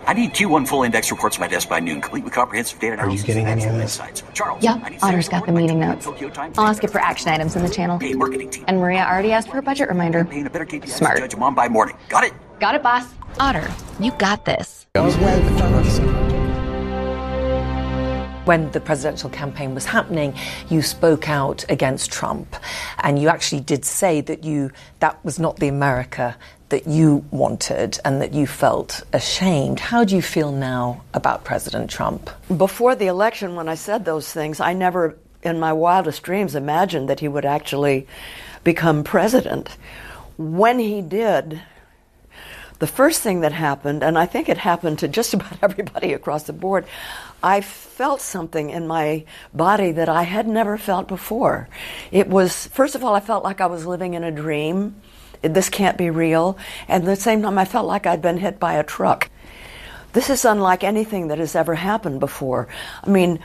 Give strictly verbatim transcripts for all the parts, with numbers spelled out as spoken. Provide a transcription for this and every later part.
I need Q one full index reports to my desk by noon, complete with comprehensive data Are you getting any of this? Charles. Yep, Otter's got the meeting notes. I'll ask it for action items in the channel. Hey, marketing team. And Maria already asked for a budget reminder. Paying a better K P I Smart. judge a mom by morning. Got it? Got it, boss. Otter, you got this. When the presidential campaign was happening, you spoke out against Trump, and you actually did say that you that was not the America that you wanted and that you felt ashamed. How do you feel now about President Trump? Before the election, when I said those things, I never in my wildest dreams imagined that he would actually become president. When he did, the first thing that happened, and I think it happened to just about everybody across the board, I felt something in my body that I had never felt before. It was, first of all, I felt like I was living in a dream. This can't be real. And at the same time, I felt like I'd been hit by a truck. This is unlike anything that has ever happened before. I mean,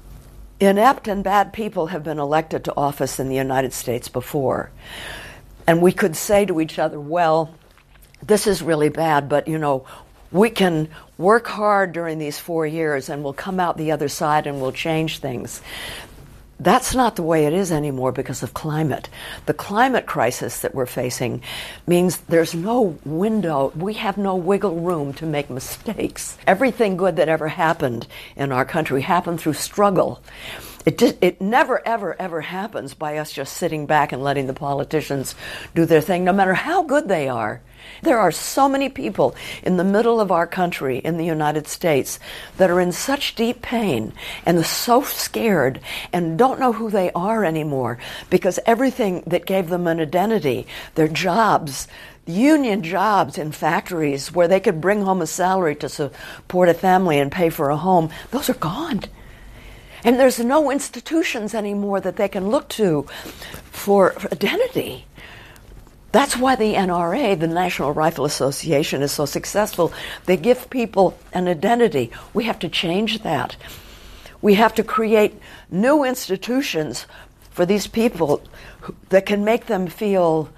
inept and bad people have been elected to office in the United States before. And we could say to each other, well, this is really bad, but, you know, we can work hard during these four years and we'll come out the other side and we'll change things. That's not the way it is anymore because of climate. The climate crisis that we're facing means there's no window, we have no wiggle room to make mistakes. Everything good that ever happened in our country happened through struggle. It, did, it never, ever, ever happens by us just sitting back and letting the politicians do their thing, no matter how good they are. There are so many people in the middle of our country, in the United States, that are in such deep pain and so scared and don't know who they are anymore because everything that gave them an identity, their jobs, union jobs in factories where they could bring home a salary to support a family and pay for a home, those are gone. And there's no institutions anymore that they can look to for identity. That's why the N R A, the National Rifle Association, is so successful. They give people an identity. We have to change that. We have to create new institutions for these people that can make them feel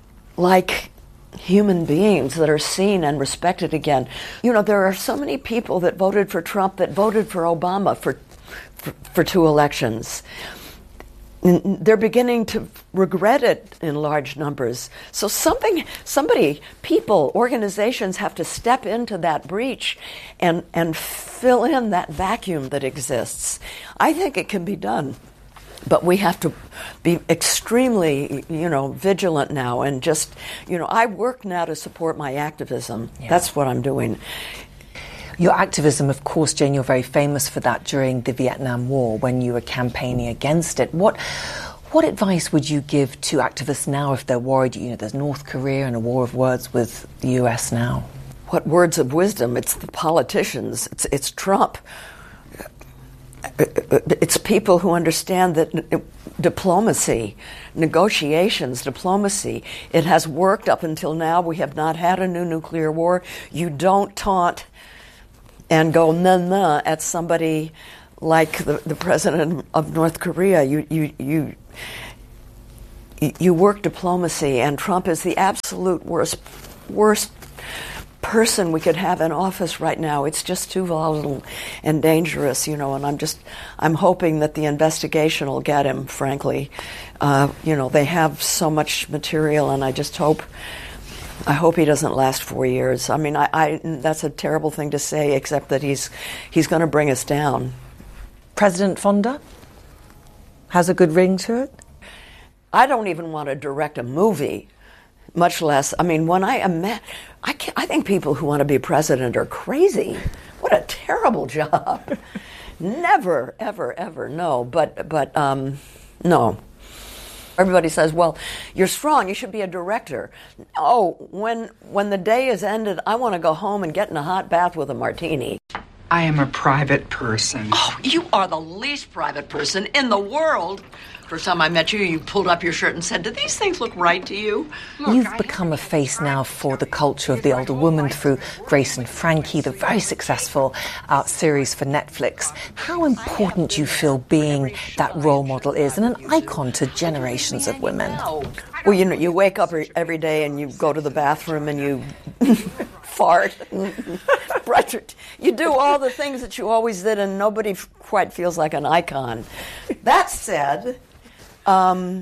like human beings that are seen and respected again. You know, there are so many people that voted for Trump that voted for Obama for for, for two elections. They're beginning to regret it in large numbers. So something, somebody, people, organizations have to step into that breach and, and fill in that vacuum that exists. I think it can be done. But we have to be extremely, you know, vigilant now and just, you know, I work now to support my activism. Yeah. That's what I'm doing. Your activism, of course, Jane, you're very famous for that during the Vietnam War when you were campaigning against it. What what advice would you give to activists now if they're worried? You know, there's North Korea and a war of words with the U S now. What words of wisdom? It's the politicians. It's, it's Trump. It's people who understand that diplomacy, negotiations, diplomacy, it has worked up until now. We have not had a new nuclear war. You don't taunt and go nah-nah at somebody like the, the president of North Korea. You, you, you, you work diplomacy, and Trump is the absolute worst, worst person we could have in office right now. It's just too volatile and dangerous, you know, and I'm just, I'm hoping that the investigation will get him, frankly. Uh, you know, they have so much material, and I just hope, I hope he doesn't last four years. I mean, I, I that's a terrible thing to say, except that he's, he's going to bring us down. President Fonda has a good ring to it? I don't even want to direct a movie. Much less, I mean, when I am, I, can't, I think people who want to be president are crazy. What a terrible job. Never, ever, ever, no. But, but, um, no. Everybody says, well, you're strong, you should be a director. No, when, when the day is ended, I want to go home and get in a hot bath with a martini. I am a private person. Oh, you are the least private person in the world. First time I met you, you pulled up your shirt and said, do these things look right to you? Look, You've become a face now for the culture of the older woman through Grace and Frankie, the very successful uh, series for Netflix. How important do you feel being that role model is and an icon to generations of women? Well, you know, you wake up every day and you go to the bathroom and you fart, brush your, you do all the things that you always did, and nobody f- quite feels like an icon. That said, um,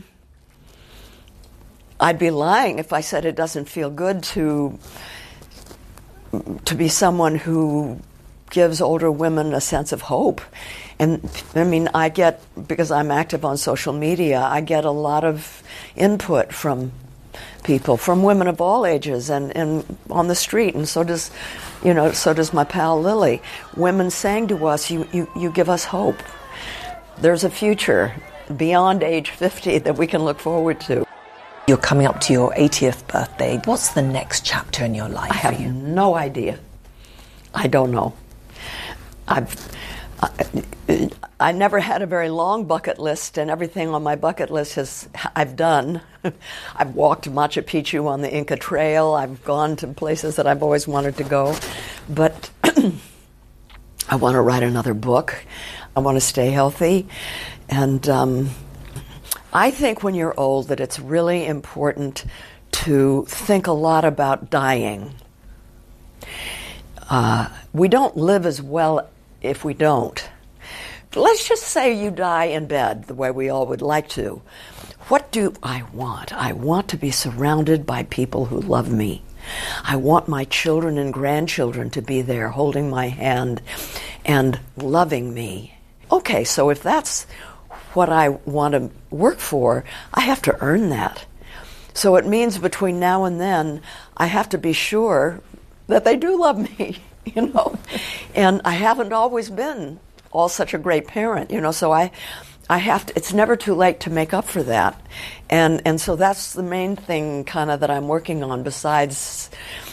I'd be lying if I said it doesn't feel good to to be someone who gives older women a sense of hope. And I mean, I get, because I'm active on social media, I get a lot of input from people, from women of all ages, and, and on the street, and so does, you know, so does my pal Lily. Women saying to us, you, you, you give us hope. There's a future beyond age fifty that we can look forward to. You're coming up to your eightieth birthday. What's the next chapter in your life? I have no idea. I don't know. I've I, I never had a very long bucket list, and everything on my bucket list has I've done. I've walked Machu Picchu on the Inca Trail. I've gone to places that I've always wanted to go, but I want to write another book. I want to stay healthy, and um, I think when you're old that it's really important to think a lot about dying. Uh, we don't live as well if we don't. Let's just say you die in bed the way we all would like to. What do I want? I want to be surrounded by people who love me. I want my children and grandchildren to be there holding my hand and loving me. Okay, so if that's what I want to work for, I have to earn that. So it means between now and then, I have to be sure that they do love me, you know. And I haven't always been all such a great parent, you know, so I I have to, it's never too late to make up for that. And and so that's the main thing kind of that I'm working on, besides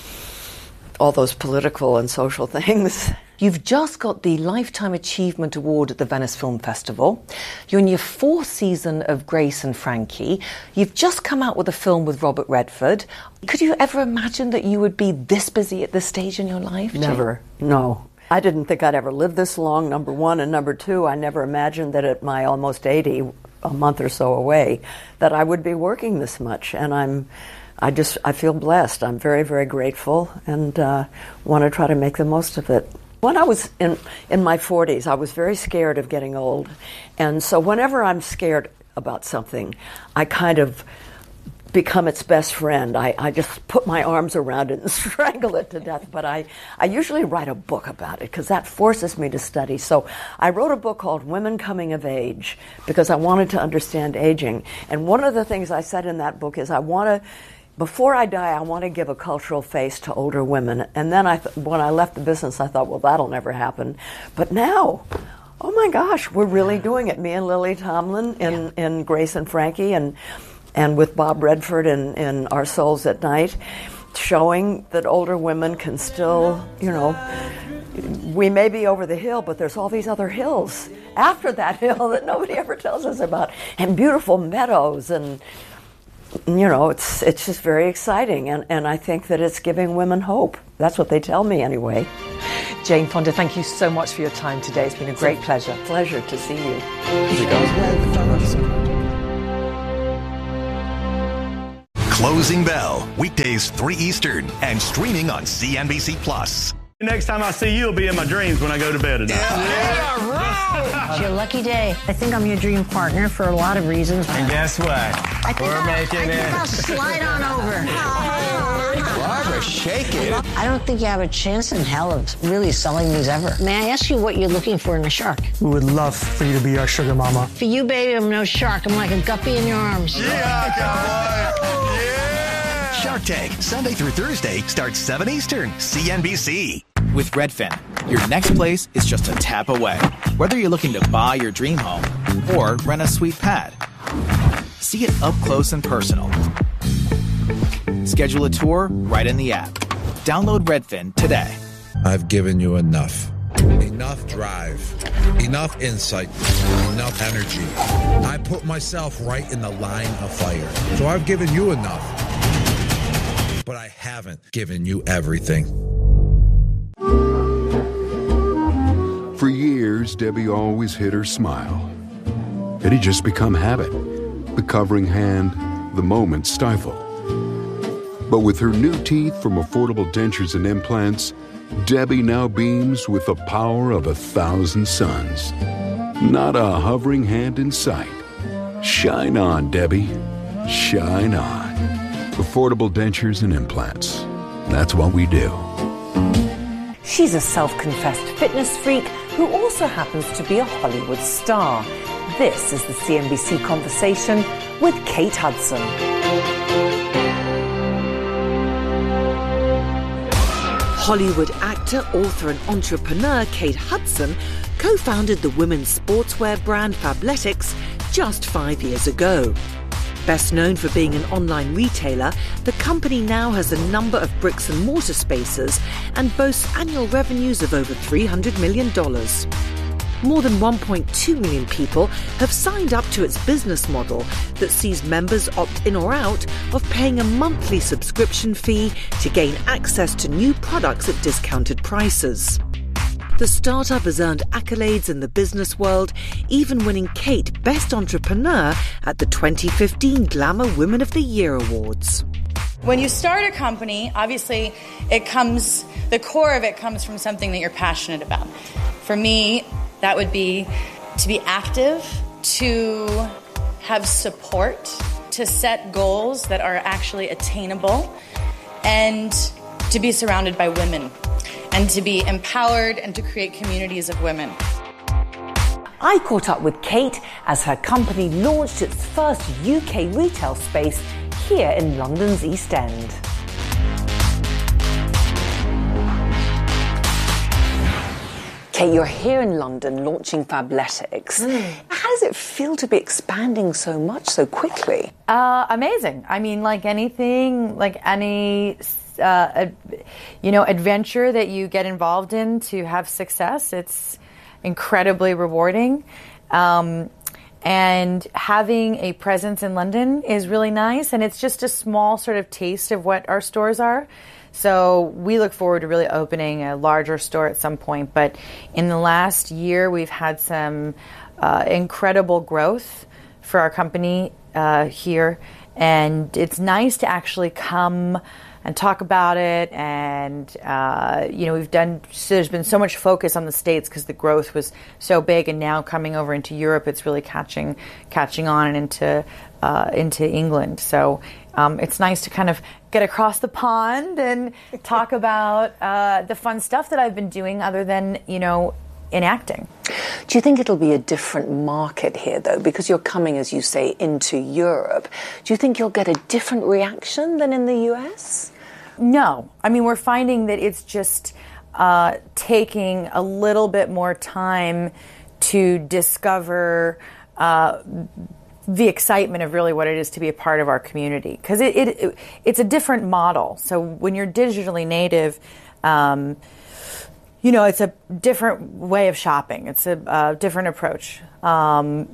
all those political and social things. You've just got the Lifetime Achievement Award at the Venice Film Festival. You're in your fourth season of Grace and Frankie. You've just come out with a film with Robert Redford. Could you ever imagine that you would be this busy at this stage in your life, Jane? Never. No. I didn't think I'd ever live this long, number one. And number two, I never imagined that at my almost eighty, a month or so away, that I would be working this much. And I'm, I just, I feel blessed. I'm very, very grateful, and uh, want to try to make the most of it. When I was in, in my forties, I was very scared of getting old. And so whenever I'm scared about something, I kind of become its best friend. I, I just put my arms around it and strangle it to death. But I, I usually write a book about it, because that forces me to study. So I wrote a book called Women Coming of Age, because I wanted to understand aging. And one of the things I said in that book is I want to, before I die, I want to give a cultural face to older women. And then I, th- when I left the business, I thought, well, that'll never happen. But now, oh my gosh, we're really doing it. Me and Lily Tomlin in, yeah. in Grace and Frankie, and and with Bob Redford in, in Our Souls at Night, showing that older women can still, you know, we may be over the hill, but there's all these other hills after that hill that nobody ever tells us about, and beautiful meadows, and you know, it's it's just very exciting, and, and I think that it's giving women hope. That's what they tell me anyway. Jane Fonda, thank you so much for your time today. It's been a great pleasure. Pleasure to see you. Closing Bell, weekdays three Eastern, and streaming on C N B C Plus. Next time I see you, will be in my dreams when I go to bed at night. Yeah, right. It's your lucky day. I think I'm your dream partner for a lot of reasons. And guess what? I think We're I'll, making I it. think I'll slide on over. Barbara, shake it. I don't think you have a chance in hell of really selling these ever. May I ask you what you're looking for in a shark? We would love for you to be our sugar mama. For you, baby, I'm no shark. I'm like a guppy in your arms. Yeah, cowboy. Yeah. Shark Tank, Sunday through Thursday, starts seven Eastern, C N B C. With Redfin, your next place is just a tap away. Whether you're looking to buy your dream home or rent a sweet pad, see it up close and personal. Schedule a tour right in the app. Download Redfin today. I've given you enough. Enough drive. Enough insight. Enough energy. I put myself right in the line of fire. So I've given you enough. But I haven't given you everything. For years, Debbie always hid her smile. It had just become habit. The covering hand, the moment stifled. But with her new teeth from Affordable Dentures and Implants, Debbie now beams with the power of a thousand suns. Not a hovering hand in sight. Shine on, Debbie. Shine on. Affordable Dentures and Implants. That's what we do. She's a self-confessed fitness freak who also happens to be a Hollywood star. This is the C N B C Conversation with Kate Hudson. Hollywood actor, author and entrepreneur Kate Hudson co-founded the women's sportswear brand Fabletics just five years ago. Best known for being an online retailer, the company now has a number of bricks and mortar spaces and boasts annual revenues of over three hundred million dollars. More than one point two million people have signed up to its business model that sees members opt in or out of paying a monthly subscription fee to gain access to new products at discounted prices. The startup has earned accolades in the business world, even winning Kate Best Entrepreneur at the twenty fifteen Glamour Women of the Year Awards. When you start a company, obviously it comes, the core of it comes from something that you're passionate about. For me, that would be to be active, to have support, to set goals that are actually attainable, and to be surrounded by women, and to be empowered and to create communities of women. I caught up with Kate as her company launched its first U K retail space here in London's East End. Kate, you're here in London launching Fabletics. Mm. How does it feel to be expanding so much so quickly? Uh, amazing. I mean, like anything, like any, uh, you know, adventure that you get involved in to have success, it's incredibly rewarding. Um, and having a presence in London is really nice. And it's just a small sort of taste of what our stores are. So we look forward to really opening a larger store at some point. But in the last year, we've had some uh, incredible growth for our company uh, here. And it's nice to actually come and talk about it. And, uh, you know, we've done, so there's been so much focus on the States because the growth was so big. And now coming over into Europe, it's really catching catching on and into, uh, into England. So um, it's nice to kind of get across the pond and talk about uh, the fun stuff that I've been doing other than, you know, in acting. Do you think it'll be a different market here, though, because you're coming, as you say, into Europe? Do you think you'll get a different reaction than in the U S? No. I mean, we're finding that it's just uh, taking a little bit more time to discover uh, the excitement of really what it is to be a part of our community. Because it, it, it it's a different model. So when you're digitally native, um, you know, it's a different way of shopping. It's a uh, different approach. Um,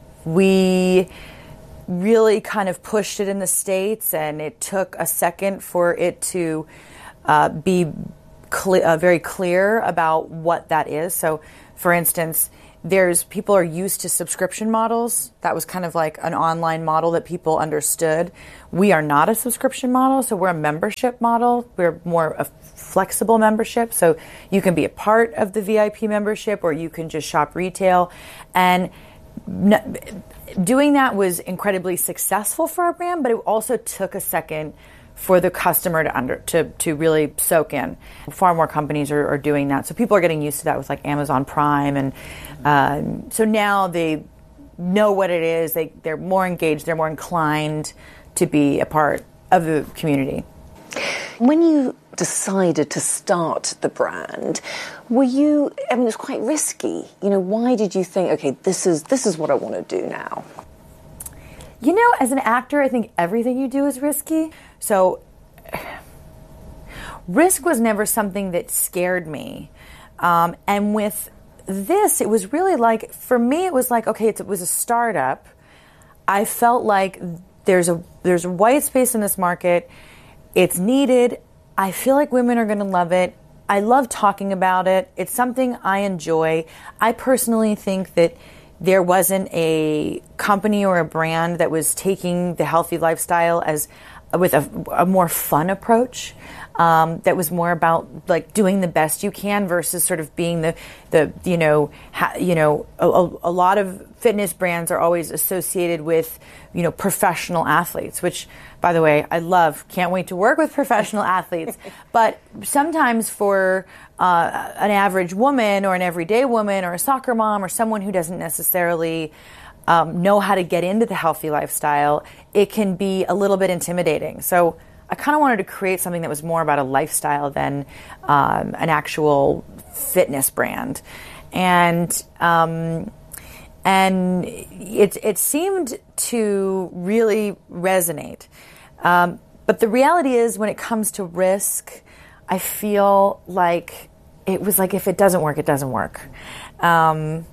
we really kind of pushed it in the States, and it took a second for it to uh, be cle- uh, very clear about what that is. So, for instance, there's people are used to subscription models. That was kind of like an online model that people understood. We are not a subscription model, so we're a membership model. We're more a flexible membership, so you can be a part of the V I P membership or you can just shop retail. And n- doing that was incredibly successful for our brand, but it also took a second for the customer to under to, to really soak in. Far more companies are, are doing that. So people are getting used to that with like Amazon Prime. And um, so now they know what it is. They, they're more engaged. They're more inclined to be a part of the community. When you decided to start the brand, were you, I mean, it's quite risky. You know, why did you think, okay, this is this is what I want to do now? You know, as an actor, I think everything you do is risky. So risk was never something that scared me. Um, and with this, it was really like, for me, it was like, okay, it's, it was a startup. I felt like there's a there's a white space in this market. It's needed. I feel like women are going to love it. I love talking about it. It's something I enjoy. I personally think that there wasn't a company or a brand that was taking the healthy lifestyle as with a, a more fun approach. Um, that was more about like doing the best you can versus sort of being the, the you know, ha, you know, a, a lot of fitness brands are always associated with, you know, professional athletes, which, by the way, I love. Can't wait to work with professional athletes. But sometimes for uh, an average woman or an everyday woman or a soccer mom or someone who doesn't necessarily um, know how to get into the healthy lifestyle, it can be a little bit intimidating. So I kind of wanted to create something that was more about a lifestyle than um, an actual fitness brand, and um, and it it seemed to really resonate. Um, but the reality is, when it comes to risk, I feel like it was like if it doesn't work, it doesn't work, um,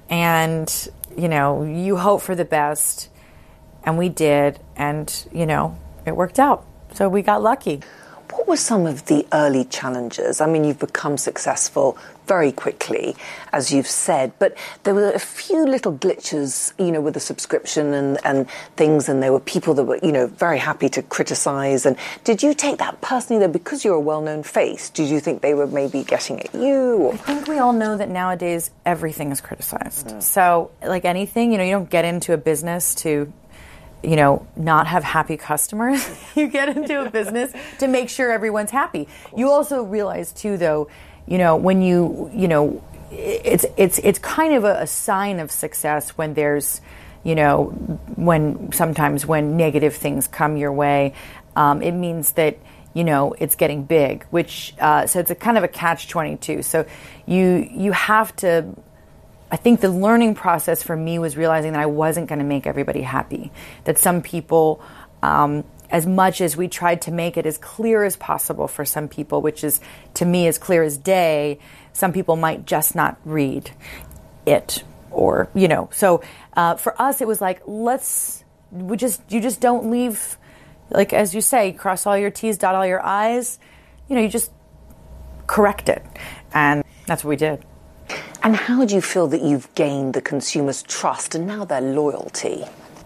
and you know you hope for the best, and we did, and you know it worked out. So we got lucky. What were some of the early challenges? I mean, you've become successful very quickly, as you've said, but there were a few little glitches, you know, with the subscription and, and things, and there were people that were, you know, very happy to criticize. And did you take that personally, though, because you're a well-known face? Did you think they were maybe getting at you? Or? I think we all know that nowadays everything is criticized. Mm. So, like anything, you know, you don't get into a business to you know, not have happy customers. You get into a business to make sure everyone's happy. You also realize too, though, you know, when you, you know, it's it's it's kind of a, a sign of success when there's, you know, when sometimes when negative things come your way, um, it means that, you know, it's getting big. Which uh, so it's a kind of a catch twenty-two. So you you have to. I think the learning process for me was realizing that I wasn't going to make everybody happy. That some people, um, as much as we tried to make it as clear as possible for some people, which is to me as clear as day, some people might just not read it, or you know. So uh, for us, it was like let's we just you just don't leave, like as you say, cross all your T's, dot all your I's. You know, you just correct it, and that's what we did. And how do you feel that you've gained the consumer's trust and now their loyalty?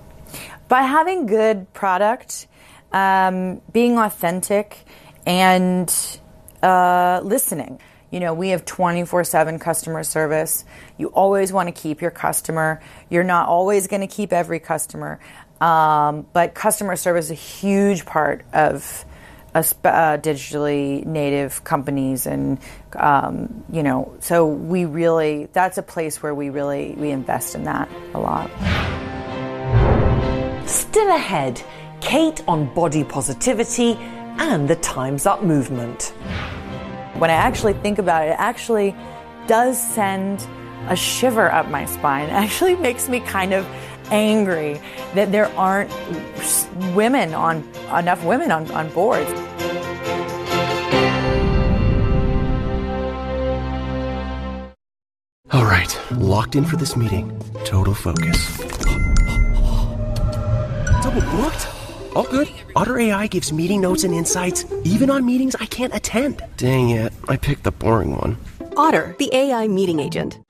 By having good product, um, being authentic, and uh, listening. You know, we have twenty-four seven customer service. You always want to keep your customer. You're not always going to keep every customer. Um, but customer service is a huge part of Uh, uh, digitally native companies, and um, you know, so we really that's a place where we really we invest in that a lot. Still ahead, Kate on body positivity and the Time's Up movement. When I actually think about it, it actually does send a shiver up my spine. It actually makes me kind of angry that there aren't women on enough women on, on boards. All right, locked in for this meeting. Total focus. Double booked? All good. Otter A I gives meeting notes and insights, even on meetings I can't attend. Dang it, I picked the boring one. Otter, the A I meeting agent.